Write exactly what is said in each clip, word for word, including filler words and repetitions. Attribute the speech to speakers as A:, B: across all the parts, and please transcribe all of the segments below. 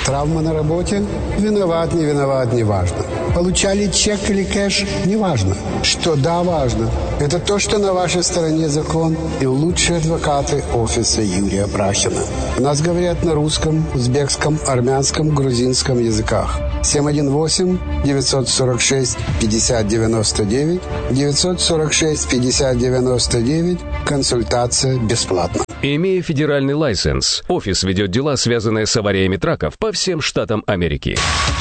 A: Травма на работе? Виноват, не виноват, не важно. Получали чек или кэш? Не важно. Что да, важно. Это то, что на вашей стороне закон и лучшие адвокаты офиса Юрия Брахина. У нас говорят на русском, узбекском, армянском, грузинском языках. семь один восемь девятьсот сорок шесть пятьдесят девяносто девять девятьсот сорок шесть пятьдесят девяносто девять. Консультация бесплатна.
B: Имея федеральный лайсенс, офис ведет дела, связанные с авариями траков по всем штатам Америки.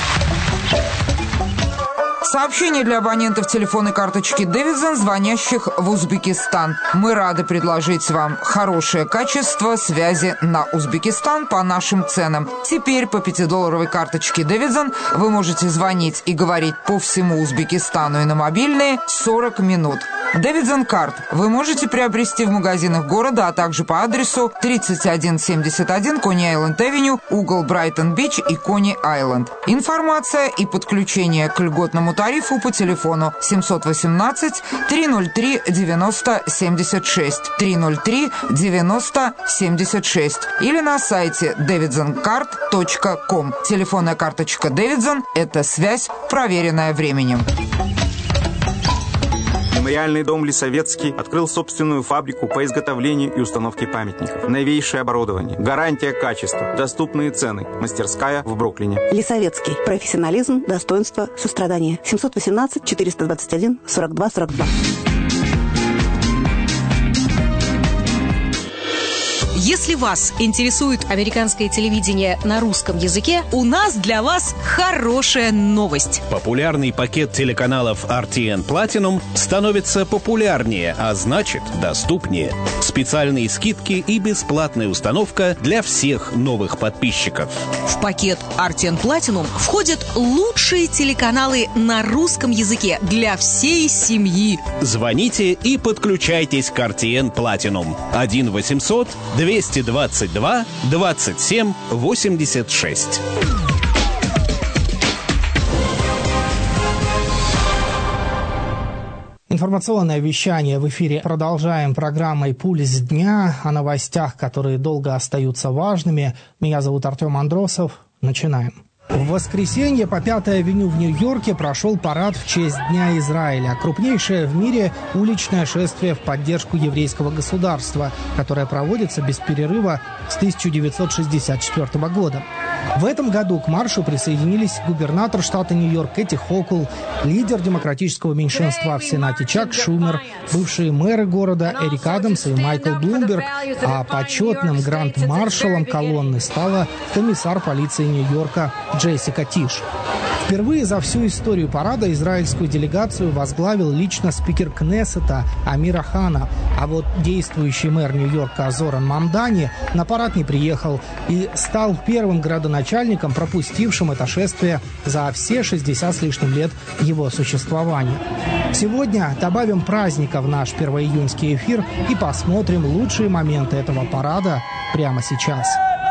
C: Сообщение для абонентов телефонной карточки Davidson, звонящих в Узбекистан. Мы рады предложить вам хорошее качество связи на Узбекистан по нашим ценам. Теперь по пятидолларовой карточке Davidson вы можете звонить и говорить по всему Узбекистану и на мобильные сорок минут. Davidson Card вы можете приобрести в магазинах города, а также по адресу тридцать один семьдесят один Кони-Айленд-Авеню, угол Брайтон-Бич и Кони-Айленд. Информация и подключение к льготному тарифу по телефону семь один восемь три ноль три девяносто семьдесят шесть три ноль три девяносто семьдесят шесть или на сайте дэвидсон кард точка ком. Телефонная карточка Davidson – это связь, проверенная временем.
D: Мемориальный дом Лисовецкий открыл собственную фабрику по изготовлению и установке памятников. Новейшее оборудование, гарантия качества, доступные цены. Мастерская в Бруклине.
E: Лисовецкий. Профессионализм, достоинство, сострадание. семь один восемь четыреста двадцать один сорок два сорок два.
F: Если вас интересует американское телевидение на русском языке, у нас для вас хорошая новость.
G: Популярный пакет телеканалов ар ти эн Platinum становится популярнее, а значит, доступнее. Специальные скидки и бесплатная установка для всех новых подписчиков.
F: В пакет ар ти эн Platinum входят лучшие телеканалы на русском языке для всей семьи.
G: Звоните и подключайтесь к ар ти эн Platinum. один восемьсот двести двадцать два двадцать семь восемьдесят шесть.
H: Информационное вещание в эфире. Продолжаем программой «Пульс дня» о новостях, которые долго остаются важными. Меня зовут Артем Андросов. Начинаем. В воскресенье по Пятой авеню в Нью-Йорке прошел парад в честь Дня Израиля. Крупнейшее в мире уличное шествие в поддержку еврейского государства, которое проводится без перерыва с тысяча девятьсот шестьдесят четвёртого года. В этом году к маршу присоединились губернатор штата Нью-Йорк Кэти Хокул, лидер демократического меньшинства в Сенате Чак Шумер, бывшие мэры города Эрик Адамс и Майкл Блумберг, а почетным гранд-маршалом колонны стала комиссар полиции Нью-Йорка Джессика Тиш. Впервые за всю историю парада израильскую делегацию возглавил лично спикер Кнессета Амир Охана, а вот действующий мэр Нью-Йорка Зоран Мамдани на парад не приехал и стал первым градоначальником, пропустившим это шествие за все шестьдесят с лишним лет его существования. Сегодня добавим праздника в наш первоиюньский эфир и посмотрим лучшие моменты этого парада прямо сейчас.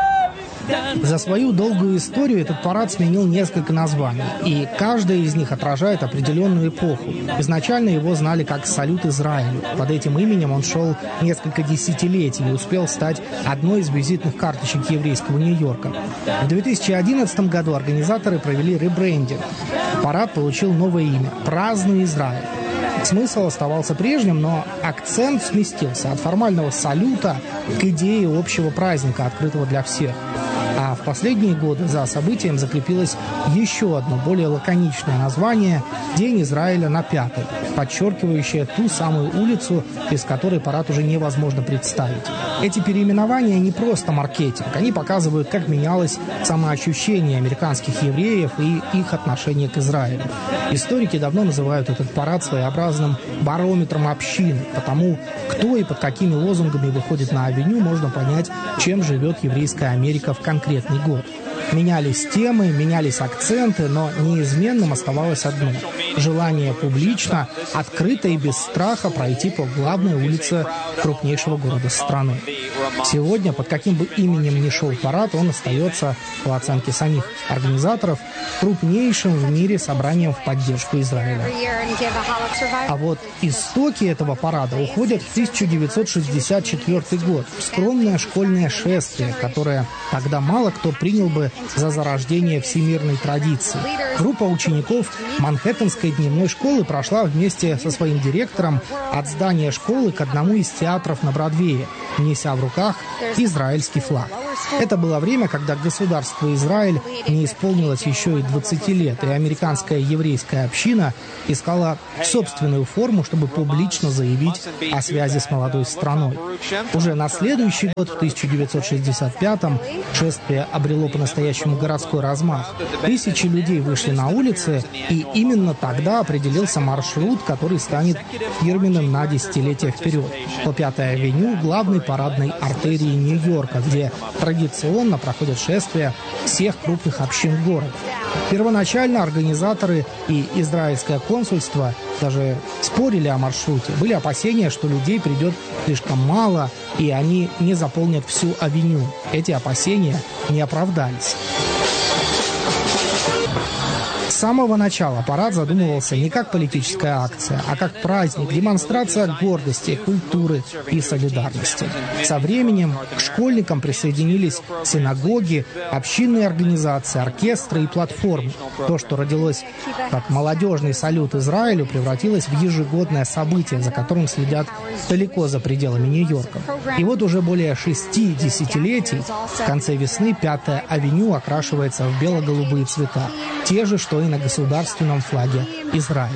H: За свою долгую историю этот парад сменил несколько названий, и каждая из них отражает определенную эпоху. Изначально его знали как «Салют Израилю». Под этим именем он шел несколько десятилетий и успел стать одной из визитных карточек еврейского Нью-Йорка. В две тысячи одиннадцатом году организаторы провели ребрендинг. Парад получил новое имя – «Празднуй Израиль». Смысл оставался прежним, но акцент сместился от формального салюта к идее общего праздника, открытого для всех. А в последние годы за событием закрепилось еще одно, более лаконичное название «День Израиля на Пятой», подчеркивающее ту самую улицу, без которой парад уже невозможно представить. Эти переименования не просто маркетинг, они показывают, как менялось самоощущение американских евреев и их отношение к Израилю. Историки давно называют этот парад своеобразным барометром общины, потому кто и под какими лозунгами выходит на авеню, можно понять, чем живет еврейская Америка в конкретный год. Менялись темы, менялись акценты, но неизменным оставалось одно – желание публично, открыто и без страха пройти по главной улице крупнейшего города страны. Сегодня, под каким бы именем ни шел парад, он остается, по оценке самих организаторов, крупнейшим в мире собранием в поддержку Израиля. А вот истоки этого парада уходят в тысяча девятьсот шестьдесят четвёртый год, в скромное школьное шествие, которое тогда мало кто принял бы за зарождение всемирной традиции. Группа учеников Манхэттенской дневной школы прошла вместе со своим директором от здания школы к одному из театров на Бродвее, неся в руках израильский флаг. Это было время, когда государство Израиль не исполнилось еще и двадцати лет, и американская еврейская община искала собственную форму, чтобы публично заявить о связи с молодой страной. Уже на следующий год, в тысяча девятьсот шестьдесят пятом, шествие обрело по-настоящему городской размах. Тысячи людей вышли на улицы, и именно тогда определился маршрут, который станет фирменным на десятилетия вперед. По Пятой авеню, главной парадной артерии Нью-Йорка, где традиционно проходят шествия всех крупных общин города. Первоначально организаторы и израильское консульство даже спорили о маршруте. Были опасения, что людей придет слишком мало, и они не заполнят всю авеню. Эти опасения не оправдались. С самого начала парад задумывался не как политическая акция, а как праздник, демонстрация гордости, культуры и солидарности. Со временем к школьникам присоединились синагоги, общинные организации, оркестры и платформы. То, что родилось как молодежный салют Израилю, превратилось в ежегодное событие, за которым следят далеко за пределами Нью-Йорка. И вот уже более шести десятилетий в конце весны Пятая авеню окрашивается в бело-голубые цвета, те же, что и на государственном флаге Израиля.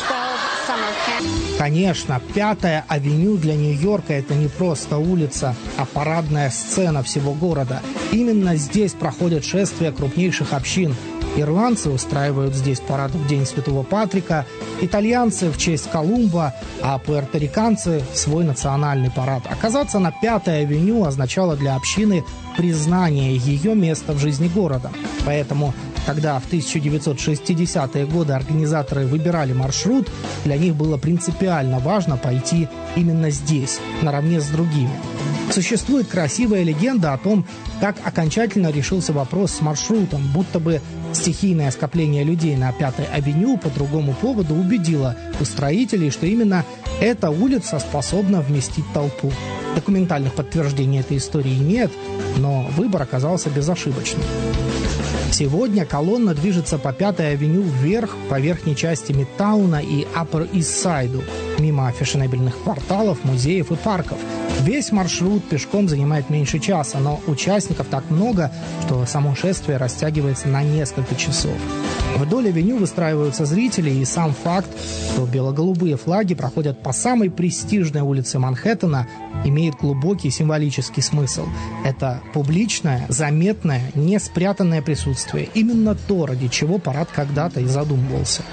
H: Конечно, Пятая авеню для Нью-Йорка – это не просто улица, а парадная сцена всего города. Именно здесь проходят шествия крупнейших общин. Ирландцы устраивают здесь парад в День Святого Патрика, итальянцы в честь Колумба, а пуэрториканцы – свой национальный парад. Оказаться на Пятой авеню означало для общины признание ее места в жизни города. Поэтому, когда в тысяча девятьсот шестидесятые годы организаторы выбирали маршрут, для них было принципиально важно пойти именно здесь, наравне с другими. Существует красивая легенда о том, как окончательно решился вопрос с маршрутом, будто бы стихийное скопление людей на Пятой авеню по другому поводу убедило устроителей, что именно эта улица способна вместить толпу. Документальных подтверждений этой истории нет, но выбор оказался безошибочным. Сегодня колонна движется по Пятой авеню вверх, по верхней части Мидтауна и Upper East Side, мимо фешенебельных кварталов, музеев и парков. Весь маршрут пешком занимает меньше часа, но участников так много, что само шествие растягивается на несколько часов. Вдоль авеню выстраиваются зрители, и сам факт, что бело-голубые флаги проходят по самой престижной улице Манхэттена, имеет глубокий символический смысл. Это публичное, заметное, не спрятанное присутствие. Именно то, ради чего парад когда-то и задумывался.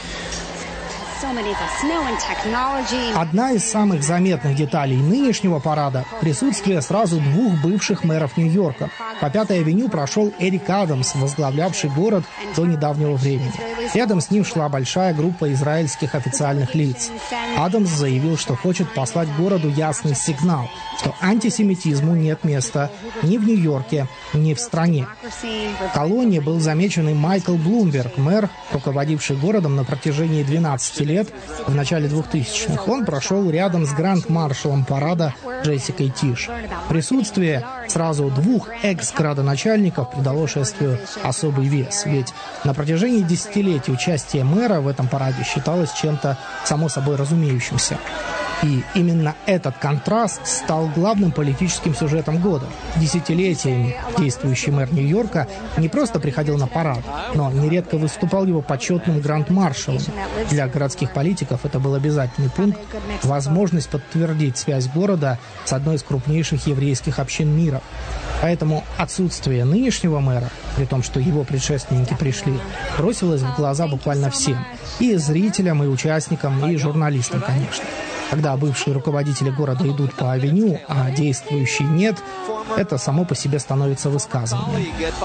H: Одна из самых заметных деталей нынешнего парада – присутствие сразу двух бывших мэров Нью-Йорка. По Пятой авеню прошел Эрик Адамс, возглавлявший город до недавнего времени. Рядом с ним шла большая группа израильских официальных лиц. Адамс заявил, что хочет послать городу ясный сигнал, что антисемитизму нет места ни в Нью-Йорке, ни в стране. В колонне был замечен и Майкл Блумберг, мэр, руководивший городом на протяжении двенадцати лет в начале двухтысячных. Он прошел рядом с гранд-маршалом парада Джессикой Тиш. Присутствие сразу двух экс-градоначальников придало шествию особый вес, ведь на протяжении десятилетий участие мэра в этом параде считалось чем-то само собой разумеющимся. И именно этот контраст стал главным политическим сюжетом года. Десятилетиями действующий мэр Нью-Йорка не просто приходил на парад, но нередко выступал его почетным гранд-маршалом. Для городских политиков это был обязательный пункт – возможность подтвердить связь города с одной из крупнейших еврейских общин мира. Поэтому отсутствие нынешнего мэра, при том, что его предшественники пришли, бросилось в глаза буквально всем. И зрителям, и участникам, и журналистам, конечно. Когда бывшие руководители города идут по авеню, а действующий нет, это само по себе становится высказыванием.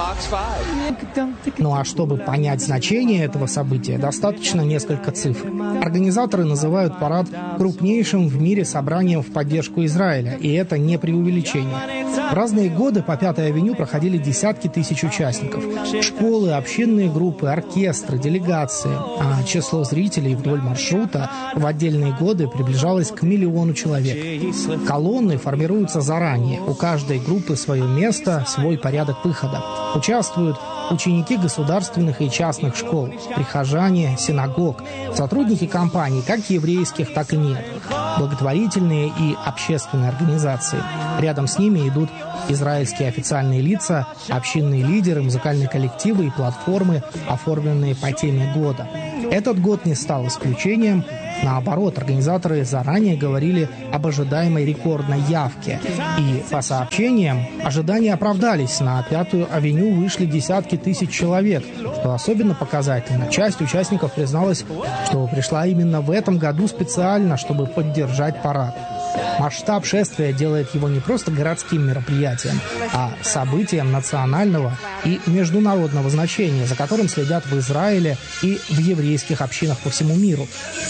H: Ну а чтобы понять значение этого события, достаточно несколько цифр. Организаторы называют парад крупнейшим в мире собранием в поддержку Израиля, и это не преувеличение. В разные годы по Пятой авеню проходили десятки тысяч участников. Школы, общинные группы, оркестры, делегации. А число зрителей вдоль маршрута в отдельные годы приближалось к миллиону человек. Колонны формируются заранее. У каждой группы свое место, свой порядок выхода. Участвуют ученики государственных и частных школ, прихожане, синагог, сотрудники компаний, как еврейских, так и нет, благотворительные и общественные организации. Рядом с ними идут израильские официальные лица, общинные лидеры, музыкальные коллективы и платформы, оформленные по теме года. Этот год не стал исключением. Наоборот, организаторы заранее говорили об ожидаемой рекордной явке. И, по сообщениям, ожидания оправдались. На Пятую авеню вышли десятки тысяч человек, что особенно показательно. Часть участников призналась, что пришла именно в этом году специально, чтобы поддержать парад. Масштаб шествия делает его не просто городским мероприятием, а событием национального и международного значения, за которым следят в Израиле и в еврейских общинах по всему миру.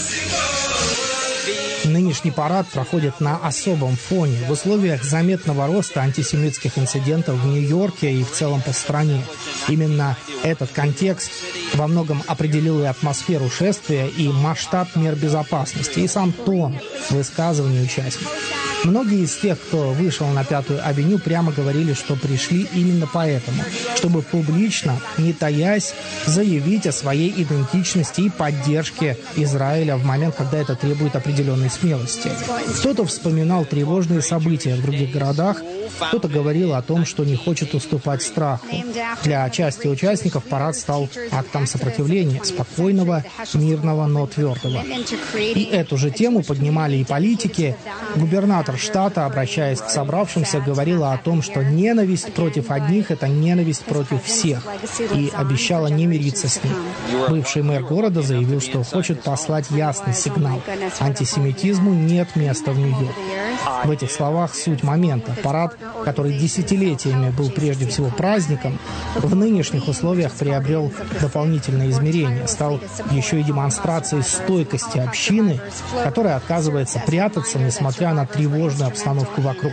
H: Нынешний парад проходит на особом фоне, в условиях заметного роста антисемитских инцидентов в Нью-Йорке и в целом по стране. Именно этот контекст во многом определил и атмосферу шествия, и масштаб мер безопасности, и сам тон высказываний участников. Многие из тех, кто вышел на Пятую авеню, прямо говорили, что пришли именно поэтому, чтобы публично, не таясь, заявить о своей идентичности и поддержке Израиля в момент, когда это требует определенной смелости. Кто-то вспоминал тревожные события в других городах, кто-то говорил о том, что не хочет уступать страху. Для части участников парад стал актом сопротивления, спокойного, мирного, но твердого. И эту же тему поднимали и политики. Губернатор штата, обращаясь к собравшимся, говорила о том, что ненависть против одних – это ненависть против всех, и обещала не мириться с ним. Бывший мэр города заявил, что хочет послать ясный сигнал – антисемитизму нет места в Нью-Йорке. В этих словах суть момента. Парад, который десятилетиями был прежде всего праздником, в нынешних условиях приобрел дополнительное измерение, стал еще и демонстрацией стойкости общины, которая отказывается прятаться, несмотря на тревожную обстановку вокруг.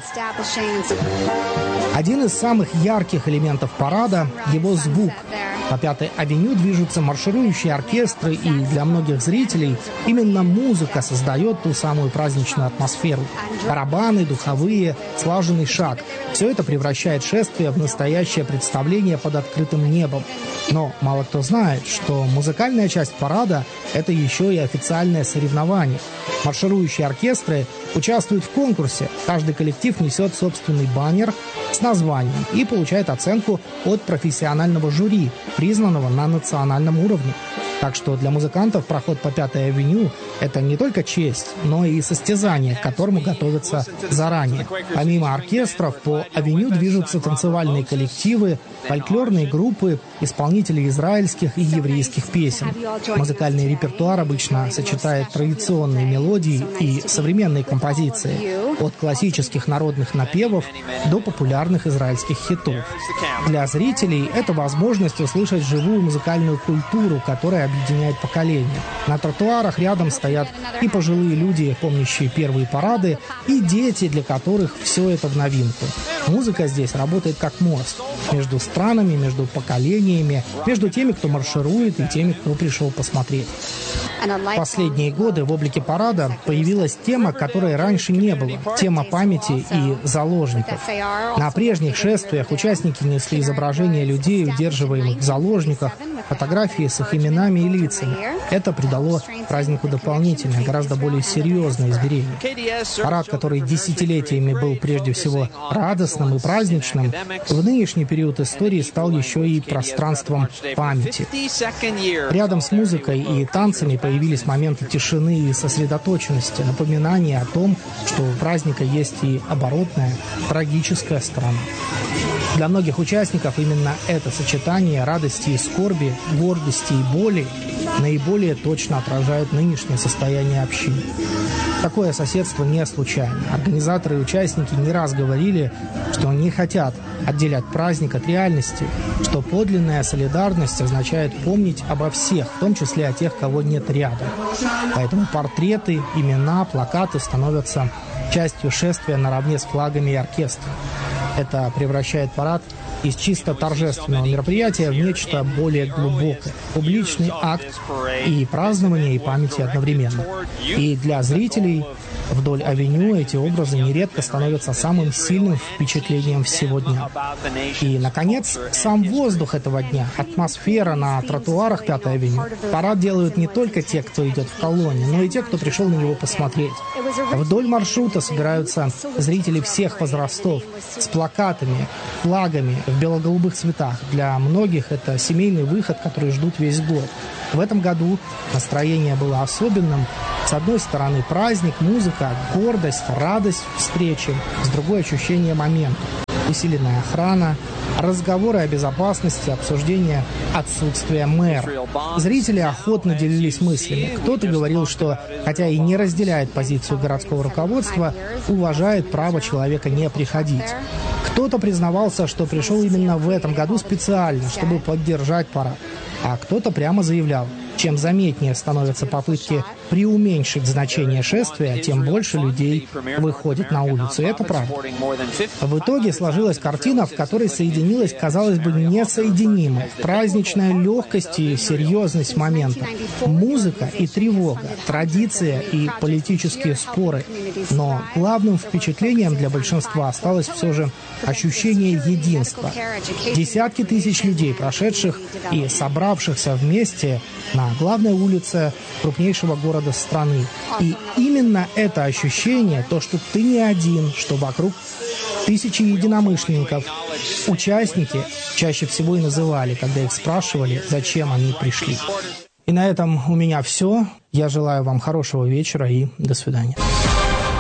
H: Один из самых ярких элементов парада – его звук. По Пятой авеню движутся марширующие оркестры, и для многих зрителей именно музыка создает ту самую праздничную атмосферу. Барабаны, духовые, слаженный шаг – все это превращает шествие в настоящее представление под открытым небом. Но мало кто знает, что музыкальная часть парада – это еще и официальное соревнование. Марширующие оркестры участвуют в конкурсе. Каждый коллектив несет собственный баннер с названием и получает оценку от профессионального жюри, признанного на национальном уровне. Так что для музыкантов проход по Пятой авеню – это не только честь, но и состязание, к которому готовятся заранее. Помимо оркестров, по авеню движутся танцевальные коллективы, фольклорные группы, исполнители израильских и еврейских песен. Музыкальный репертуар обычно сочетает традиционные мелодии и современные композиции, от классических народных напевов до популярных израильских хитов. Для зрителей это возможность услышать живую музыкальную культуру, которая объединяет поколения. На тротуарах рядом стоят и пожилые люди, помнящие первые парады, и дети, для которых все это в новинку. Музыка здесь работает как мост между странами, между поколениями, между теми, кто марширует, и теми, кто пришел посмотреть. В последние годы в облике парада появилась тема, которой раньше не было – тема памяти и заложников. На прежних шествиях участники несли изображения людей, удерживаемых в заложниках, фотографии с их именами и лицами. Это придало празднику дополнительное, гораздо более серьезное измерение. Парад, который десятилетиями был прежде всего радостным и праздничным, в нынешний период истории стал еще и пространством памяти. Рядом с музыкой и танцами появились моменты тишины и сосредоточенности, напоминания о том, что у праздника есть и оборотная, трагическая сторона. Для многих участников именно это сочетание радости и скорби, гордости и боли наиболее точно отражает нынешнее состояние общины. Такое соседство не случайно. Организаторы и участники не раз говорили, что не хотят отделять праздник от реальности, что подлинная солидарность означает помнить обо всех, в том числе о тех, кого нет рядом. Поэтому портреты, имена, плакаты становятся частью шествия наравне с флагами и оркестром. Это превращает парад из чисто торжественного мероприятия в нечто более глубокое. Публичный акт и празднование, и памяти одновременно. И для зрителей вдоль авеню эти образы нередко становятся самым сильным впечатлением всего дня. И, наконец, сам воздух этого дня, атмосфера на тротуарах Пятой авеню. Парад делают не только те, кто идет в колонне, но и те, кто пришел на него посмотреть. Вдоль маршрута собираются зрители всех возрастов с плакатами, флагами в бело-голубых цветах. Для многих это семейный выход, который ждут весь год. В этом году настроение было особенным. С одной стороны праздник, музыка, гордость, радость встречи. С другой ощущение момента. Усиленная охрана, разговоры о безопасности, обсуждение отсутствия мэра. Зрители охотно делились мыслями. Кто-то говорил, что, хотя и не разделяет позицию городского руководства, уважает право человека не приходить. Кто-то признавался, что пришел именно в этом году специально, чтобы поддержать парад. А кто-то прямо заявлял, чем заметнее становятся попытки преуменьшить значение шествия, тем больше людей выходит на улицу. И это правда. В итоге сложилась картина, в которой соединилась, казалось бы, несоединимое. Праздничная легкость и серьезность момента. Музыка и тревога, традиция и политические споры. Но главным впечатлением для большинства осталось все же ощущение единства. Десятки тысяч людей, прошедших и собравшихся вместе на главной улице крупнейшего города страны. И именно это ощущение, то, что ты не один, что вокруг тысячи единомышленников, участники чаще всего и называли, когда их спрашивали, зачем они пришли. И на этом у меня все. Я желаю вам хорошего вечера и до свидания.